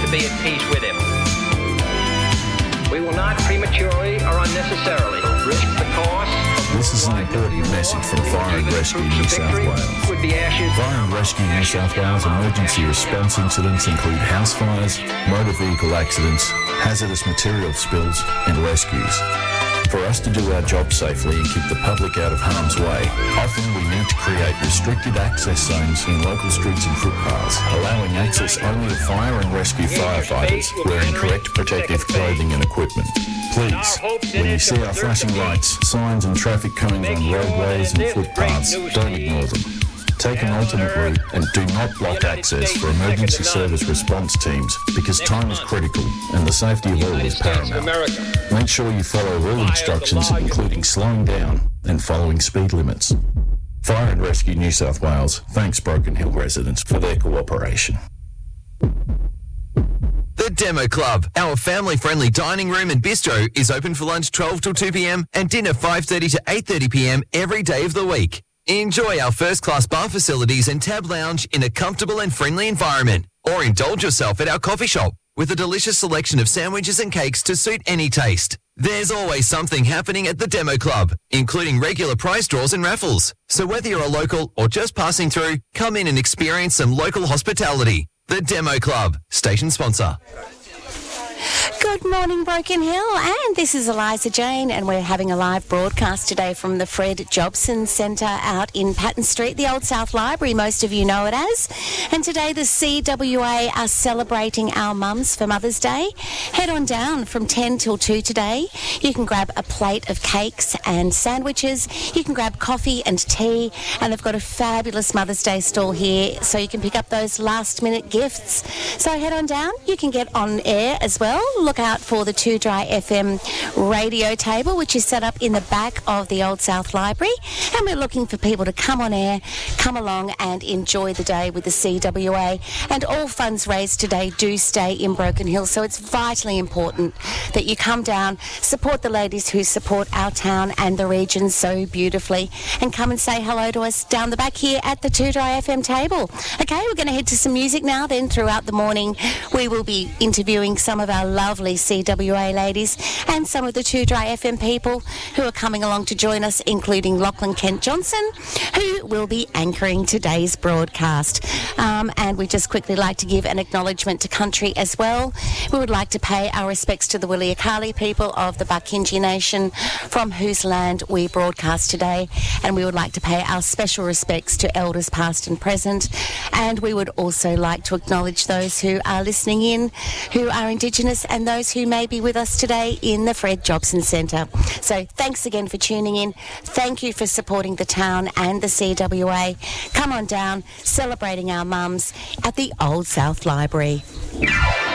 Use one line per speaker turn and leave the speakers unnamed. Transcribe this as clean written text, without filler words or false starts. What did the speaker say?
to be at peace with him. We will not prematurely or unnecessarily risk the cost.
This is an important message from Fire and Rescue New South Wales. Fire and Rescue New South Wales emergency response incidents include house fires, motor vehicle accidents, hazardous material spills and rescues. For us to do our job safely and keep the public out of harm's way, often we need to create restricted access zones in local streets and footpaths, allowing access only to fire and rescue firefighters wearing correct protective clothing and equipment. Please, when you see our flashing lights, signs and traffic cones on roadways and footpaths, don't ignore them. Take an alternate route and do not block access for emergency service response teams because time is critical and the safety of all is paramount. Make sure you follow all instructions, including slowing down and following speed limits. Fire and Rescue New South Wales thanks Broken Hill residents for their cooperation.
The Demo Club, our family-friendly dining room and bistro, is open for lunch 12 till 2 p.m. and dinner 5:30 to 8:30 p.m. every day of the week. Enjoy our first-class bar facilities and tab lounge in a comfortable and friendly environment. Or indulge yourself at our coffee shop with a delicious selection of sandwiches and cakes to suit any taste. There's always something happening at the Demo Club, including regular prize draws and raffles. So whether you're a local or just passing through, come in and experience some local hospitality. The Demo Club, station sponsor.
Good morning, Broken Hill, and this is Eliza Jane, and we're having a live broadcast today from the Fred Jobson Centre out in Patton Street, the Old South Library, most of you know it as. And today the CWA are celebrating our mums for Mother's Day. Head on down from 10 till 2 today. You can grab a plate of cakes and sandwiches. You can grab coffee and tea, and they've got a fabulous Mother's Day stall here, so you can pick up those last-minute gifts. So head on down. You can get on air as well. Look out for the 2 Dry FM radio table, which is set up in the back of the Old South Library. And we're looking for people to come on air, come along and enjoy the day with the CWA. And all funds raised today do stay in Broken Hill. So it's vitally important that you come down, support the ladies who support our town and the region so beautifully, and come and say hello to us down the back here at the 2 Dry FM table. Okay, we're going to head to some music now. Then throughout the morning, we will be interviewing some of our lovely CWA ladies and some of the 2 Dry FM people who are coming along to join us, including Lachlan Kent Johnson, who will be anchoring today's broadcast. And we'd just quickly like to give an acknowledgement to country as well. We would like to pay our respects to the Williakali people of the Barkindji Nation, from whose land we broadcast today. And we would like to pay our special respects to elders past and present. And we would also like to acknowledge those who are listening in, who are Indigenous, and those who may be with us today in the Fred Jobson Centre. So thanks again for tuning in. Thank you for supporting the town and the CWA. Come on down, celebrating our mums at the Old South Library.